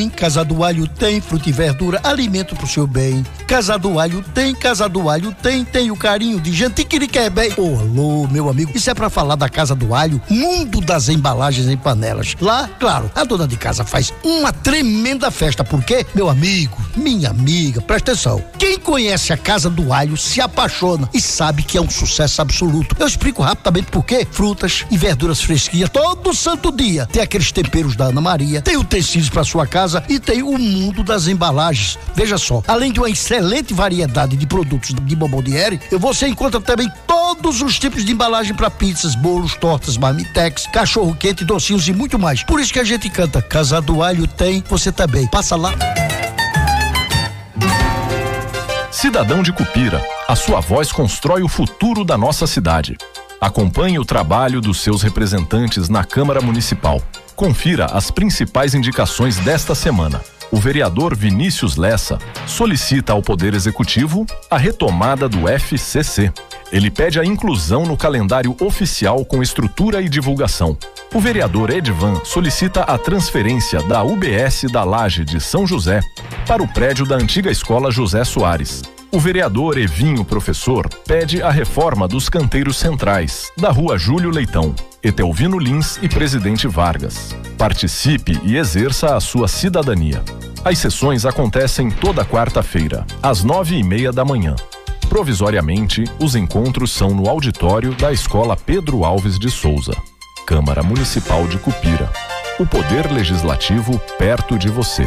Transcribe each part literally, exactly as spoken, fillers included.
Em Casa do Alho tem fruta e verdura, alimento pro seu bem. Casa do Alho tem, Casa do Alho tem, tem o carinho de gente que lhe quer bem. Ô, alô, meu amigo, isso é pra falar da Casa do Alho, mundo das embalagens em panelas. Lá, claro, a dona de casa faz uma tremenda festa, porque, meu amigo, minha amiga, presta atenção. Quem conhece a Casa do Alho se apaixona e sabe que é um sucesso absoluto. Eu explico rapidamente por quê. Frutas e verduras fresquinhas todo santo dia. Tem aqueles temperos da Ana Maria, tem utensílios pra sua casa e tem o mundo das embalagens. Veja só, além de uma excelente variedade de produtos de Bomboniere, você encontra também todos os tipos de embalagem para pizzas, bolos, tortas, marmitex, cachorro quente, docinhos e muito mais. Por isso que a gente canta Casa do Alho tem, você também. Passa lá. Cidadão de Cupira, a sua voz constrói o futuro da nossa cidade. Acompanhe o trabalho dos seus representantes na Câmara Municipal. Confira as principais indicações desta semana. O vereador Vinícius Lessa solicita ao Poder Executivo a retomada do F C C. Ele pede a inclusão no calendário oficial com estrutura e divulgação. O vereador Edvan solicita a transferência da U B S da Laje de São José para o prédio da antiga escola José Soares. O vereador Evinho Professor pede a reforma dos canteiros centrais, da Rua Júlio Leitão, Etelvino Lins e Presidente Vargas. Participe e exerça a sua cidadania. As sessões acontecem toda quarta-feira, às nove e meia da manhã. Provisoriamente, os encontros são no auditório da Escola Pedro Alves de Souza. Câmara Municipal de Cupira. O Poder Legislativo perto de você.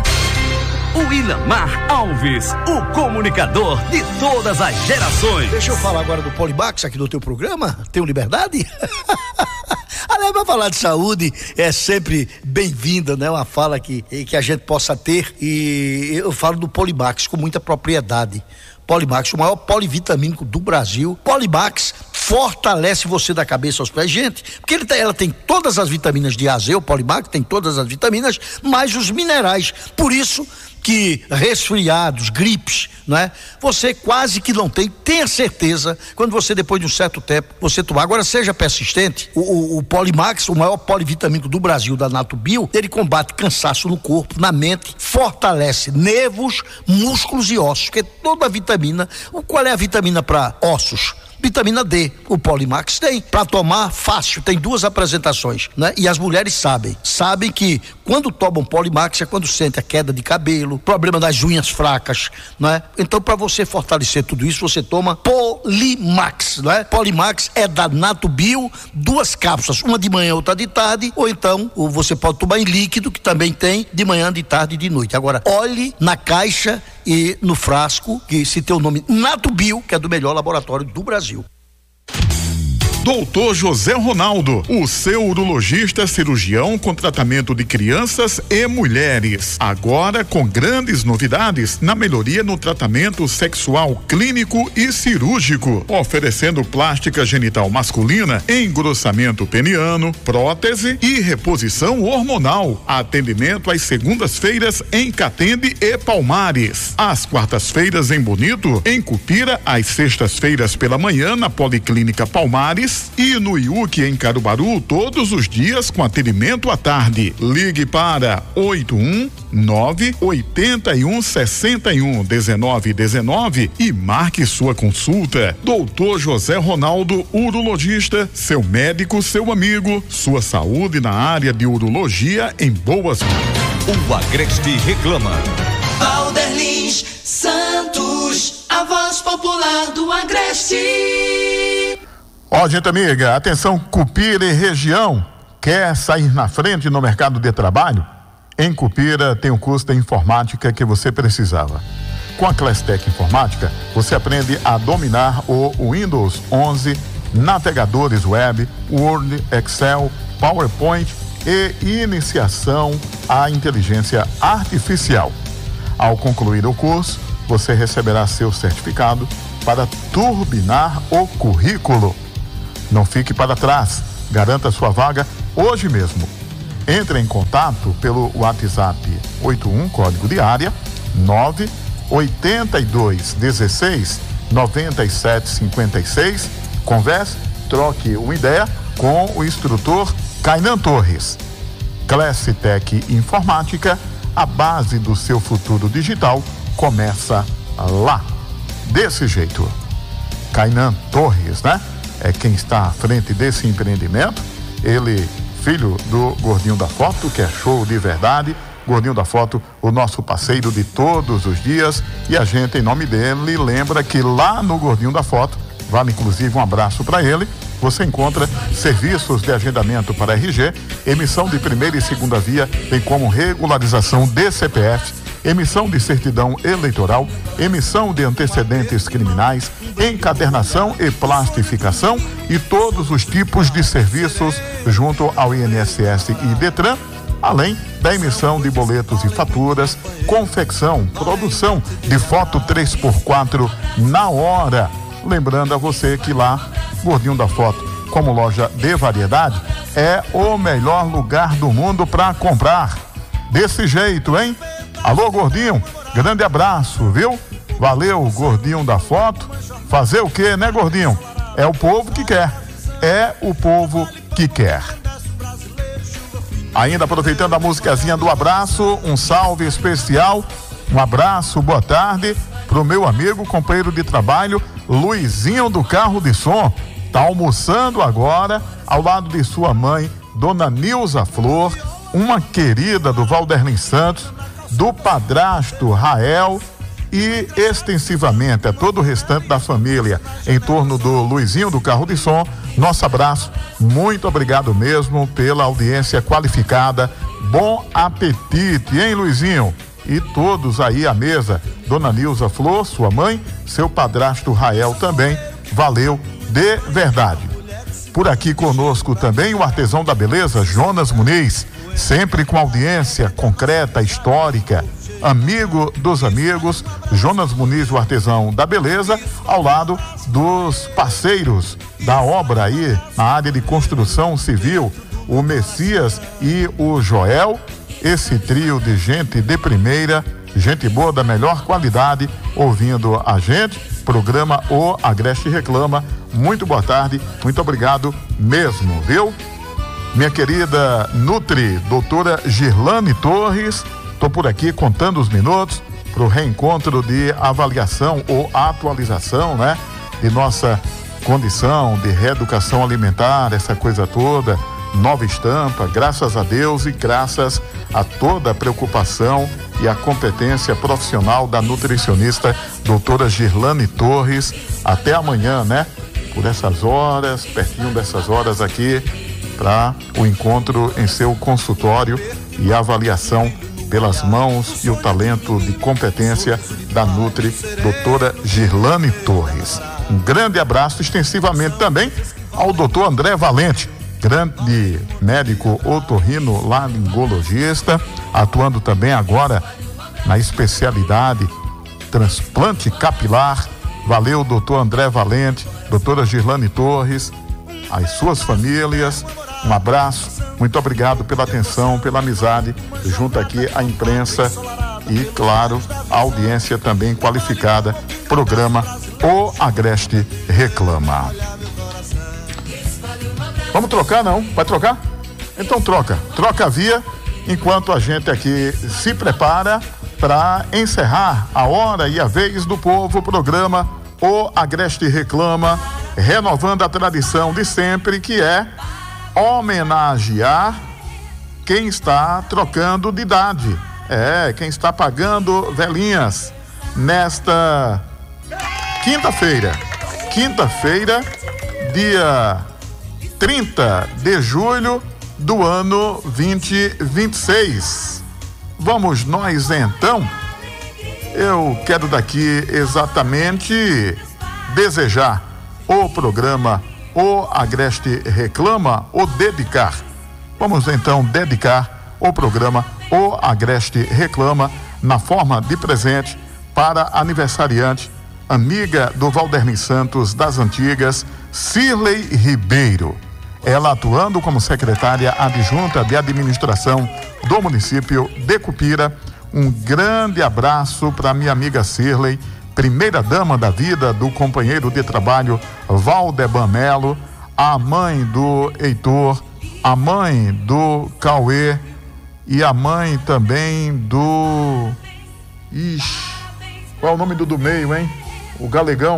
O Ilamar Alves, o comunicador de todas as gerações. Deixa eu falar agora do Polimax aqui do teu programa. Tenho liberdade? Aliás, para falar de saúde é sempre bem-vinda, né? Uma fala que, que a gente possa ter, e eu falo do Polimax com muita propriedade. Polimax, o maior polivitamínico do Brasil. Polimax fortalece você da cabeça aos pés, gente, porque ele tem, ela tem todas as vitaminas de A a Z, o Polimax tem todas as vitaminas, mais os minerais. Por isso que resfriados, gripes, não é? Você quase que não tem, tenha certeza, quando você, depois de um certo tempo, você tomar. Agora, seja persistente, o, o, o Polimax, o maior polivitamínico do Brasil, da Natubio, ele combate cansaço no corpo, na mente, fortalece nervos, músculos e ossos, porque toda a vitamina, qual é a vitamina para ossos? Vitamina D, o Polimax tem, para tomar fácil, tem duas apresentações, né? E as mulheres sabem, sabem que quando tomam Polimax é quando sente a queda de cabelo, problema das unhas fracas, né? Então, para você fortalecer tudo isso, você toma Polimax, né? Polimax é da Natubio, duas cápsulas, uma de manhã, outra de tarde, ou então ou você pode tomar em líquido, que também tem de manhã, de tarde e de noite. Agora, olhe na caixa e no frasco, que se tem o nome Natubio, que é do melhor laboratório do Brasil. Doutor José Ronaldo, o seu urologista cirurgião com tratamento de crianças e mulheres. Agora com grandes novidades na melhoria no tratamento sexual clínico e cirúrgico, oferecendo plástica genital masculina, engrossamento peniano, prótese e reposição hormonal. Atendimento às segundas-feiras em Catende e Palmares. Às quartas-feiras em Bonito, em Cupira, às sextas-feiras pela manhã na Policlínica Palmares e no I U C em Caruaru todos os dias com atendimento à tarde. Ligue para oito um nove oito um seis um um nove um nove e marque sua consulta. Doutor José Ronaldo, urologista, seu médico, seu amigo, sua saúde na área de urologia em boas mãos. O Agreste reclama. Valderlins Santos, a voz popular do Agreste. Ó, gente amiga, atenção, Cupira e região, quer sair na frente no mercado de trabalho? Em Cupira tem o curso de informática que você precisava. Com a Classtec Informática, você aprende a dominar o Windows onze, navegadores web, Word, Excel, PowerPoint e iniciação à inteligência artificial. Ao concluir o curso, você receberá seu certificado para turbinar o currículo. Não fique para trás, garanta sua vaga hoje mesmo. Entre em contato pelo WhatsApp oito um, código de área nove oito dois dezesseis noventa e sete cinquenta e seis. Converse, troque uma ideia com o instrutor Kainan Torres. Classtec Informática, A base do seu futuro digital começa lá. Desse jeito. Kainan Torres, né? É quem está à frente desse empreendimento. Ele, filho do Gordinho da Foto, que é show de verdade. Gordinho da Foto, o nosso parceiro de todos os dias. E a gente, em nome dele, lembra que lá no Gordinho da Foto, vale inclusive um abraço para ele, você encontra serviços de agendamento para R G, emissão de primeira e segunda via, bem como regularização de C P F, emissão de certidão eleitoral, emissão de antecedentes criminais, encadernação e plastificação e todos os tipos de serviços junto ao I N S S e Detran, além da emissão de boletos e faturas, confecção, produção de foto três por quatro na hora. Lembrando a você que lá, Gordinho da Foto, como loja de variedade, é o melhor lugar do mundo para comprar. Desse jeito, hein? Alô, Gordinho, grande abraço, viu? Valeu, Gordinho da Foto. Fazer o quê, né, Gordinho? É o povo que quer. É o povo que quer. Ainda aproveitando a musicazinha do abraço, um salve especial, um abraço, boa tarde, pro meu amigo, companheiro de trabalho, Luizinho do Carro de Som. Tá almoçando agora ao lado de sua mãe, Dona Nilza Flor, uma querida do Valderlin Santos, do padrasto Rael e extensivamente a todo o restante da família em torno do Luizinho do Carro de Som. Nosso abraço, muito obrigado mesmo pela audiência qualificada. Bom apetite, hein, Luizinho? E todos aí à mesa, Dona Nilza Flor, sua mãe, seu padrasto Rael também, valeu de verdade. Por aqui conosco também o artesão da beleza, Jonas Muniz, sempre com audiência concreta, histórica, amigo dos amigos, Jonas Muniz, o artesão da beleza, ao lado dos parceiros da obra aí na área de construção civil, o Messias e o Joel, esse trio de gente de primeira, gente boa da melhor qualidade, ouvindo a gente, programa O Agreste Reclama. Muito boa tarde, muito obrigado mesmo, viu? Minha querida Nutri, doutora Girlane Torres, estou por aqui contando os minutos para o reencontro de avaliação ou atualização, né? De nossa condição de reeducação alimentar, essa coisa toda, nova estampa, graças a Deus e graças a toda a preocupação e a competência profissional da nutricionista doutora Girlane Torres. Até amanhã, né? Por essas horas, pertinho dessas horas aqui, para o encontro em seu consultório e avaliação pelas mãos e o talento de competência da Nutri, doutora Girlane Torres. Um grande abraço extensivamente também ao doutor André Valente, grande médico otorrino laringologista, atuando também agora na especialidade transplante capilar. Valeu, doutor André Valente, doutora Girlane Torres, as suas famílias, um abraço, muito obrigado pela atenção, pela amizade, junto aqui à imprensa e, claro, a audiência também qualificada, programa O Agreste Reclama. Vamos trocar, não? Vai trocar? Então troca, troca a via, enquanto a gente aqui se prepara para encerrar a hora e a vez do povo, programa O Agreste Reclama, renovando a tradição de sempre, que é homenagear quem está trocando de idade. É, quem está pagando velhinhas nesta quinta-feira. Quinta-feira, dia trinta de julho do ano vinte e vinte e seis. Vamos nós então. Eu quero daqui exatamente desejar o programa O Agreste Reclama, o dedicar. Vamos então dedicar o programa O Agreste Reclama na forma de presente para aniversariante, amiga do Valderlin Santos das antigas, Cirlei Ribeiro. Ela atuando como secretária adjunta de administração do município de Cupira. Um grande abraço para minha amiga Cirlei, primeira dama da vida do companheiro de trabalho Valdeban Melo, a mãe do Heitor, a mãe do Cauê, e a mãe também do... Ixi, qual é o nome do do meio, hein? O galegão.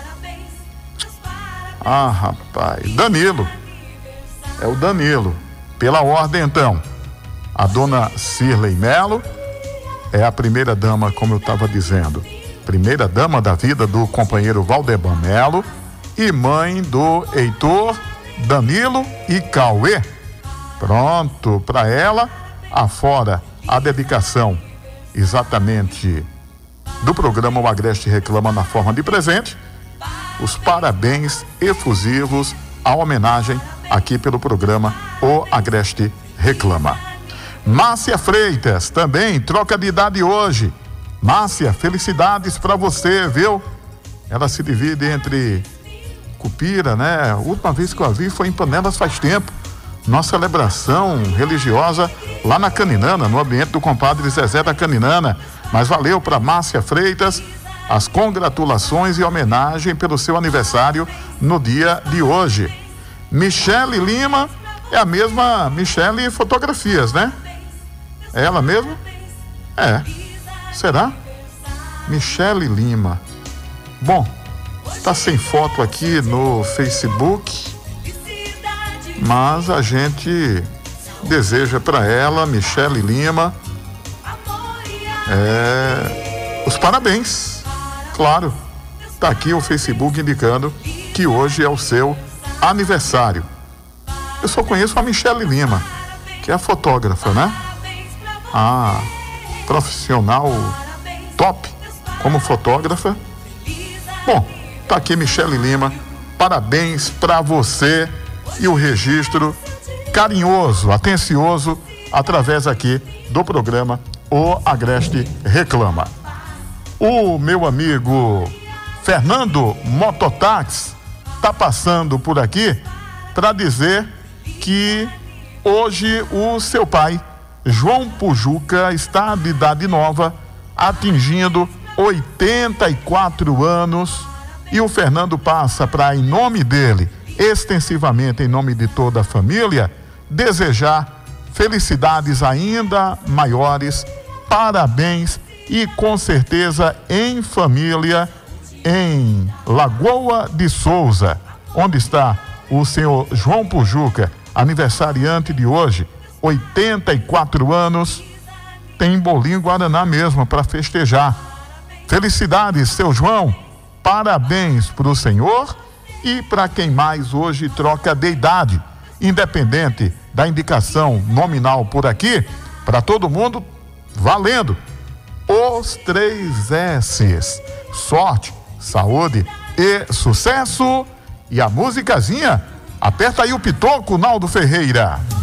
Ah, rapaz, Danilo. É o Danilo. Pela ordem, então, a dona Cirlei Melo é a primeira dama, como eu estava dizendo, primeira dama da vida do companheiro Valdeban Melo e mãe do Heitor, Danilo e Cauê. Pronto, para ela, afora a dedicação exatamente do programa O Agreste Reclama na forma de presente, os parabéns efusivos, a homenagem aqui pelo programa O Agreste Reclama. Márcia Freitas, também troca de idade hoje. Márcia, felicidades para você, viu? Ela se divide entre Cupira, né? A última vez que eu a vi foi em Panelas faz tempo. Nossa celebração religiosa lá na Caninana, no ambiente do compadre Zezé da Caninana. Mas valeu para Márcia Freitas as congratulações e homenagem pelo seu aniversário no dia de hoje. Michele Lima é a mesma Michele Fotografias, né? É ela mesma? É. Será? Michele Lima. Bom, tá sem foto aqui no Facebook, mas a gente deseja para ela, Michele Lima, é, os parabéns. Claro, tá aqui o Facebook indicando que hoje é o seu aniversário. Eu só conheço a Michele Lima, que é a fotógrafa, né? A profissional top como fotógrafa. Bom, tá aqui Michele Lima, parabéns para você e o registro carinhoso, atencioso, através aqui do programa O Agreste Reclama. O meu amigo Fernando Mototáxi tá passando por aqui para dizer que hoje o seu pai, João Pujuca, está de idade nova, atingindo oitenta e quatro anos, e o Fernando passa para, em nome dele, extensivamente em nome de toda a família, desejar felicidades ainda maiores, parabéns e com certeza em família em Lagoa de Souza, onde está o senhor João Pujuca, aniversariante de hoje, oitenta e quatro anos, tem bolinho Guaraná mesmo para festejar. Felicidades, seu João, parabéns para o senhor e para quem mais hoje troca de idade, independente da indicação nominal por aqui, para todo mundo, valendo os três S's: sorte, saúde e sucesso. E a musicazinha, aperta aí o pitoco, Naldo Ferreira.